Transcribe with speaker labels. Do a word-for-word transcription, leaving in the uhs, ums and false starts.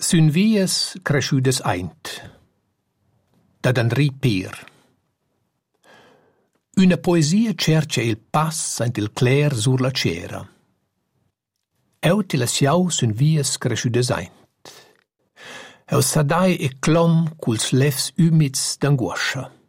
Speaker 1: Sün vias cresciudas aint. Dad Henri Peer. Una poesia cerca il pass ant il cler sur la cera. Eu ti la siau sün vias cresciudas aint. Eu sadai e clom culs lefs ümids d'angoscia.